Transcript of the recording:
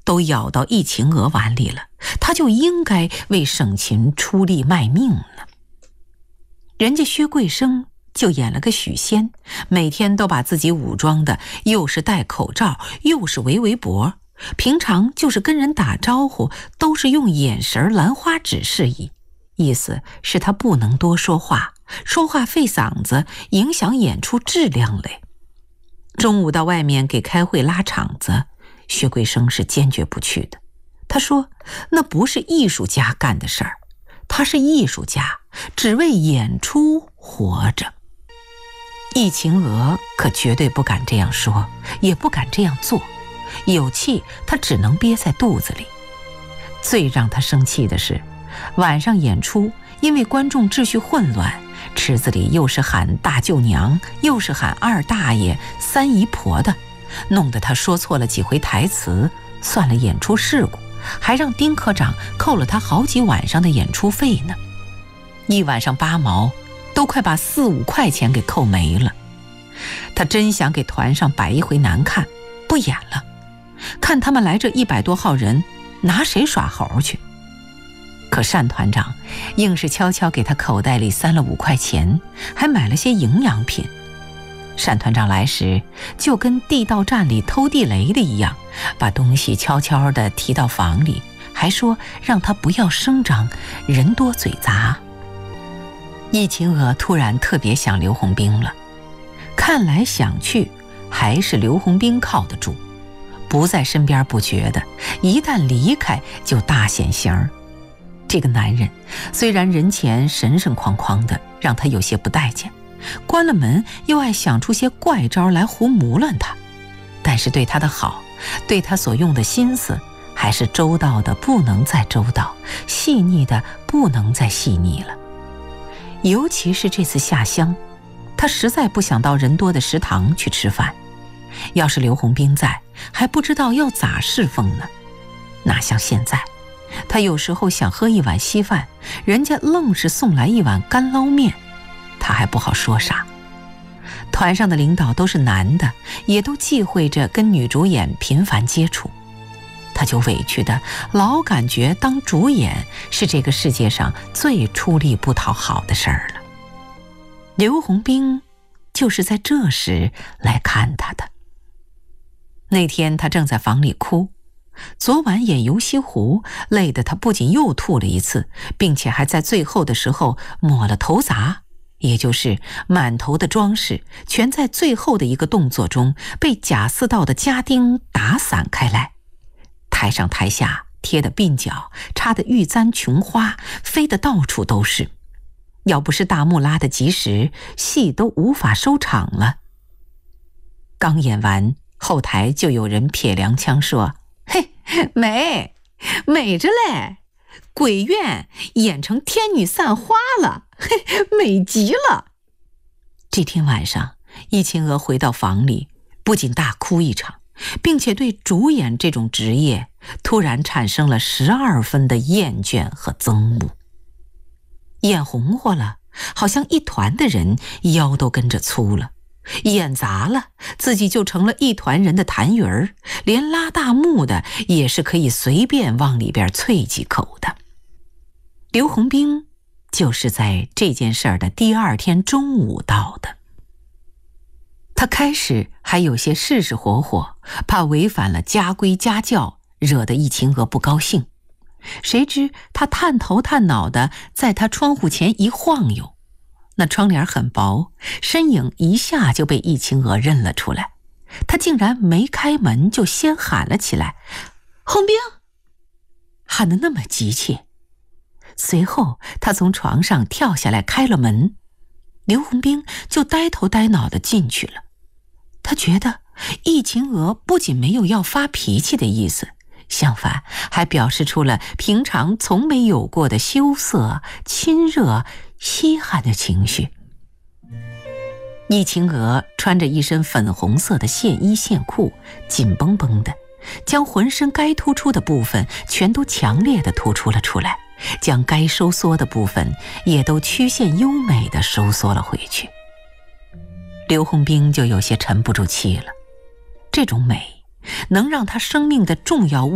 都咬到易秦娥碗里了，他就应该为省亲出力卖命呢。人家薛桂生就演了个许仙，每天都把自己武装的又是戴口罩又是围围脖，平常就是跟人打招呼都是用眼神兰花指示意，意思是他不能多说话，说话费嗓子，影响演出质量嘞。中午到外面给开会拉场子，薛桂生是坚决不去的。他说那不是艺术家干的事儿，他是艺术家，只为演出活着。易秦娥可绝对不敢这样说，也不敢这样做，有气他只能憋在肚子里。最让他生气的是，晚上演出因为观众秩序混乱，池子里又是喊大舅娘，又是喊二大爷、三姨婆的，弄得他说错了几回台词，算了演出事故，还让丁科长扣了他好几晚上的演出费呢。一晚上8毛，都快把4、5块钱给扣没了。他真想给团上摆一回难看，不演了。看他们来这100多号人，拿谁耍猴去？可单团长硬是悄悄给他口袋里塞了5块钱，还买了些营养品。单团长来时就跟地道战里偷地雷的一样，把东西悄悄地提到房里，还说让他不要声张，人多嘴杂。易秦娥突然特别想刘洪兵了，看来想去还是刘洪兵靠得住，不在身边不觉得，一旦离开就大显形儿。这个男人虽然人前神神哐哐的，让他有些不待见，关了门又爱想出些怪招来胡磨乱他，但是对他的好，对他所用的心思，还是周到的不能再周到，细腻的不能再细腻了。尤其是这次下乡，他实在不想到人多的食堂去吃饭，要是刘洪兵在，还不知道要咋侍奉呢。哪像现在，他有时候想喝一碗稀饭，人家愣是送来一碗干捞面，他还不好说啥。团上的领导都是男的，也都忌讳着跟女主演频繁接触，他就委屈的老感觉当主演是这个世界上最出力不讨好的事儿了。刘洪兵就是在这时来看他的。那天他正在房里哭，昨晚演游西湖累得他不仅又吐了一次，并且还在最后的时候抹了头砸，也就是满头的装饰全在最后的一个动作中被贾似道的家丁打散开来，台上台下贴的鬓角，插的玉簪琼花，飞得到处都是。要不是大幕拉得及时，戏都无法收场了。刚演完，后台就有人撇凉腔说：“嘿，美着嘞，鬼院演成天女散花了，嘿，美极了。”这天晚上，易秦娥回到房里，不仅大哭一场，并且对主演这种职业突然产生了12分的厌倦和憎恶。演红火了，好像一团的人腰都跟着粗了；演砸了，自己就成了一团人的痰盂儿，连拉大幕的也是可以随便往里边啐几口的。刘洪兵就是在这件事儿的第2天中午到的。他开始还有些是是火火，怕违反了家规家教，惹得易秦娥不高兴。谁知他探头探脑的在他窗户前一晃悠，那窗帘很薄，身影一下就被易秦娥认了出来。他竟然没开门就先喊了起来：“洪兵！”喊得那么急切。随后他从床上跳下来开了门，刘洪兵就呆头呆脑的进去了。他觉得易秦娥不仅没有要发脾气的意思，相反还表示出了平常从没有过的羞涩、亲热、稀罕的情绪。易秦娥穿着一身粉红色的线衣线裤，紧绷绷的，将浑身该突出的部分全都强烈地突出了出来，将该收缩的部分也都曲线优美地收缩了回去。刘洪兵就有些沉不住气了，这种美能让他生命的重要物